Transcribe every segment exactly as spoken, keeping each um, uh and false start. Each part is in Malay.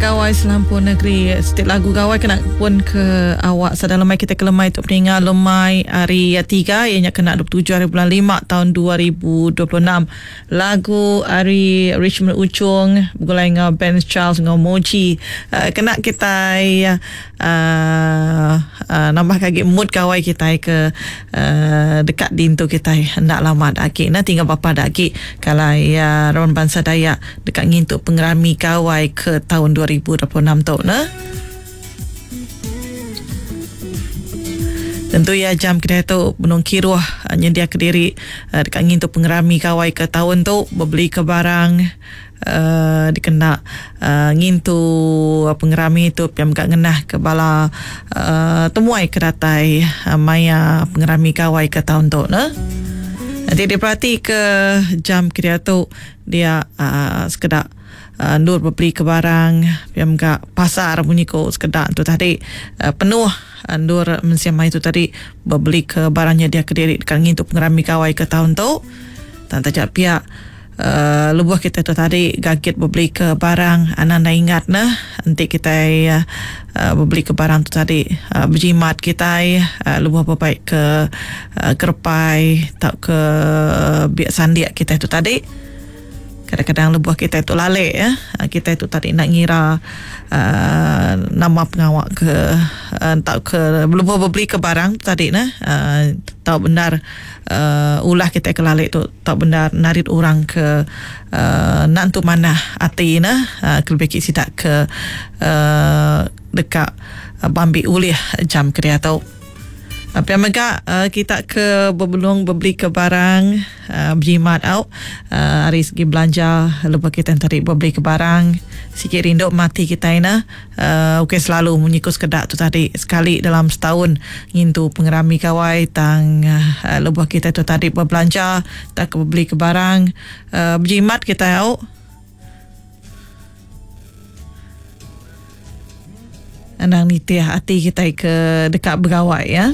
gawai selampur negeri. Setiap lagu gawai kena pun ke awak sedang lemai kita ke lemai untuk peningat lemai hari tiga ianya kena dua puluh tujuh hari bulan lima tahun dua ribu dua puluh enam. Lagu hari Richmond Uchung bergulai dengan Ben Charles dengan Moji. Uh, kena kita uh, uh, nambah kaki mood gawai kita ke uh, dekat dintu kita hendak lama lagi. Nah tinggal bapa lagi kalau ya Rawan Bangsa Dayak dekat ngintuk pengerami gawai ke tahun dua ribu dua puluh enam tu nah. Tentu ya jam kedai tu Benung Kiruah nyedia ke diri uh, dekat ngintuk pengerami gawai ke tahun tu berbeli ke barang uh, dikena uh, ngintu uh, pengerami tu yang gak ngenah ke bala uh, temuai kedatai uh, maya pengerami gawai ke tahun tu nah. Nanti dia perhati ke jam kedai tu dia uh, sekedar Uh, Nur berbeli ke barang yang kat pasar bunyi ko sekedar tu tadi uh, penuh uh, Nur mensiamai tu tadi berbeli ke barangnya dia ke diri dekat ngintuk pengerami kawai ke tahun tu dan tajak pihak uh, lebuh kita tu tadi gagit berbeli ke barang anda ingat nah nanti kita uh, uh, berbeli ke barang tu tadi uh, berjimat kita uh, lebuh berbaik ke uh, kerpai tak ke uh, biak sandiak kita tu tadi. Kadang-kadang lebuh kita itu lalik ya. Kita itu tadi nak ngira uh, nama pengawak ke uh, tak ke lebuh berbeli ke barang tadi nah. Uh, tak benar uh, ulah kita ke lalik tu tak benar narit orang ke uh, nak tu mana hati nah. Uh, kelebih sidak ke uh, dekat uh, bambi ulih jam kerja tau. Apa yang megak uh, kita ke berbelung berbeli ke barang uh, berjimat out uh, hari segi belanja lepas kita tadi berbeli ke barang sikit rindu mati kita ini uh, okay, selalu menyikus kedak tu tadi sekali dalam setahun ngintu pengerami kawai tang uh, lepas kita tu tadi berbelanja tak berbeli ke barang uh, berjimat kita out andang nitih hati kita ke dekat bergawai ya.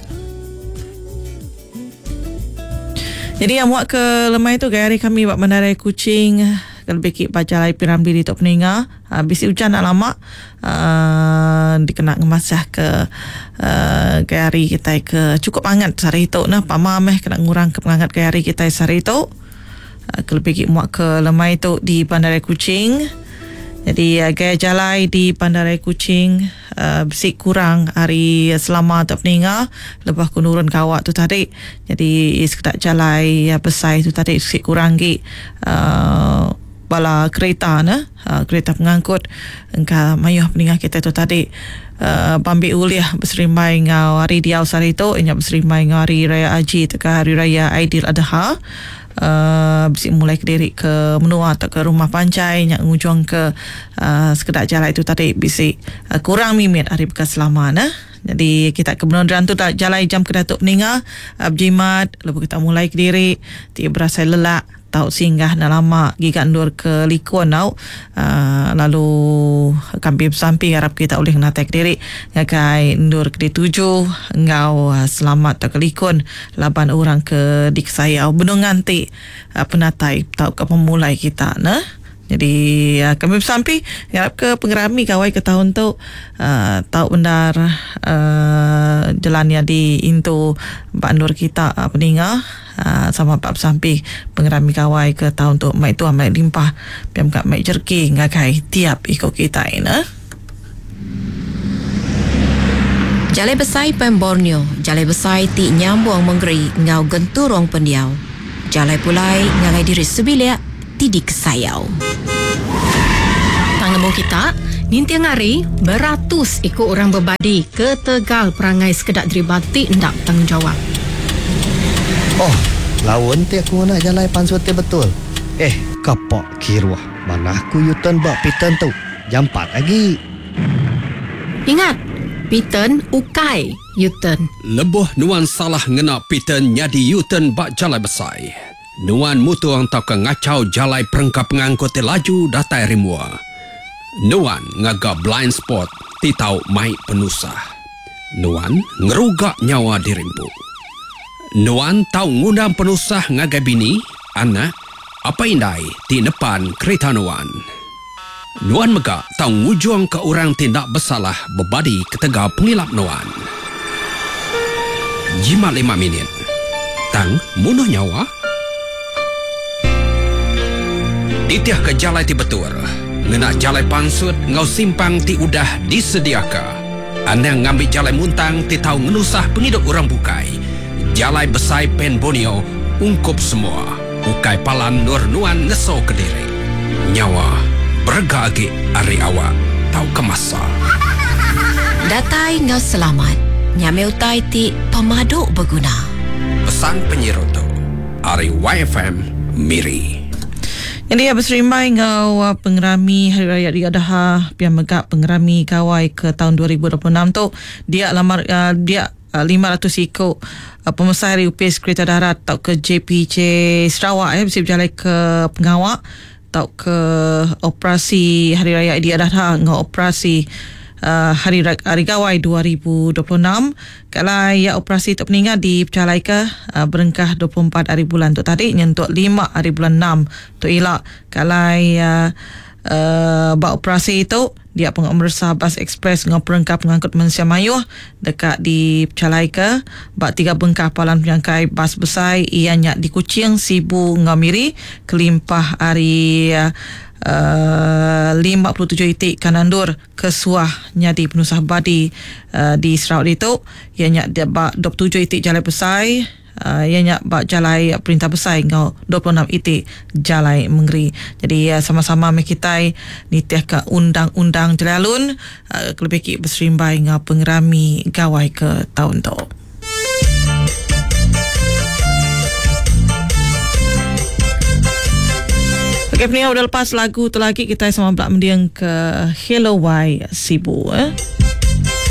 Jadi yang muat ke lemai tu gaya hari kami buat bandarai Kuching kalau bekik baca lai Piramli di Tok Peninga uh, bisi hujan nak lama uh, dikena ngemasah ke uh, gaya hari kita ke cukup hangat sehari itu nah pamameh kena ngurang ke penghangat gaya hari kita sehari itu uh, kalau bekik muat ke lemai tu di bandarai Kuching. Jadi uh, gaya jalai di bandarai Kuching uh, besik kurang hari selama tak peninga lepas ku nurun kawak tu tadi. Jadi sekedar jalai uh, besar tu tadi besik kurang gi uh, bala kereta nah uh, kereta pengangkut engkau mayuh peninga kita tu tadi uh, bambi uliah berserimai ngau hari diau sari tu inya berserimai ngau hari raya Haji teka hari raya Aidil Adha. Uh, bisik mulai ke diri ke menua atau ke rumah pancai yang ngujung ke uh, sekedar jalan itu tadi bisik uh, kurang mimit hari bekas selama nah. Jadi kita ke beneran tu tak jalan jam ke Datuk Peninga uh, berjimat lepas kita mulai ke diri tiba berasa lelak tau singgah nak lama gigat ndur ke Likon tau uh, lalu kampi sampi harap kita boleh naik diri ngakai ndur ke tujuh ngau uh, selamat tak ke Likon laban orang ke dik saya benung nganti uh, penatai tau ke pemulai kita nah. Jadi uh, kami bersampi harap ke pengerami kawai ke tahun tu uh, tahu benar uh, jalannya di into bandur kita uh, Peninga uh, sama Pak Bersampi pengerami kawai ke tahun tu mai tu mai limpah piam kat mai jerki ngakai tiap ikut kita ini. Jalai besai Pem Borneo, jalai besai ti nyambung menggeri ngau genturong pendiau. Jalai pulai ngagai diri sebilia tidik sayau. Tangan kita, ninti ngari beratus ikut orang berbadi ke Tegal perangai sekedar deribati ndak tanggungjawab. Oh, lawan ti aku nak jalan pansuti betul. Eh, kapak Kiruah. Mana aku yutan bak pitan tu. Jam empat lagi. Ingat, pitan ukai yutan. Lebuh nuan salah ngena pitan nyadi yutan bak jalai besai. Nuan mutu ang tau ke ngacau jalai perengkap pengangkut laju datai rimua. Nuan ngaga blind spot ti tau mai penusah. Nuan ngerugak nyawa dirimpu. Nuan tau ngundang penusah ngaga bini, anak, apa indai ti depan kereta nuan. Nuan megak tau ngujung ke orang tindak bersalah berbadi ketegar pengilap Nuan. Jimat lima minit. Tang munuh nyawa. Ditiah ke jalai ti betul. Ngena jalai pansut ngau simpang ti udah disediaka. Anda ngambil jalai muntang ti tahu ngenusah penghidup orang bukai. Jalai besai pen Borneo ungkup semua. Bukai palan nur Nuan ngeso ke diri. Nyawa berga agi ari awak tau kemasa. Datai ngau selamat. Nyame utai ti pemaduk berguna. Pesan penyiroto ari Y F M Miri. Jadi ya berserimbai ngau uh, pengerami Hari Raya Diadaha Pian Megak pengerami kawai ke tahun dua ribu dua puluh enam tu dia lamar uh, dia uh, lima ratus ikut uh, pemesai Hari Upis Kereta Darat tau ke J P J Sarawak ya, bisa berjalan ke Pengawak tau ke operasi Hari Raya Diadaha ngau operasi Uh, hari hari Gawai dua ribu dua puluh enam. Kalau ya operasi tak peninggal dipercalai ke uh, berengkah dua puluh empat hari bulan tu tadi nyentuk lima hari bulan enam tu elak. Kalau uh, uh, buat operasi itu dia pengemersa bas ekspres dengan perengkah pengangkut manusia mayuh dekat dipercalai ke buat tiga bengkah palan penyangkai bas besar ianya di Kuching Sibu Ngamiri kelimpah hari uh, Uh, lima puluh tujuh itik kanandur kesuah nyadi penusah badi uh, di Sarawak itu ianya dia bak dua puluh tujuh itik jalai besai uh, ianya bak jalai perintah besai ngau dua puluh enam itik jalai mengeri. Jadi uh, sama-sama mekitai nitiah ke undang-undang jalalun uh, kelebih ki berserimbai ngau pengerami gawai ke tahun tu. Okay, peninggal udah lepas lagu tu lagi kita sama belak mendiang ke Hello Y Sibu eh.